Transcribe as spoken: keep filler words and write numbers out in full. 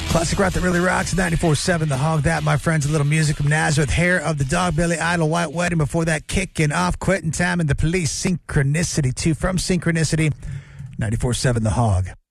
Classic rock that really rocks. ninety-four seven The Hog. That, my friends, a little music from Nazareth. Hair of the Dog, Billy Idol, White Wedding. Before that, Kicking Off, Quitting Time, and The Police, Synchronicity two from Synchronicity. ninety-four seven The Hog.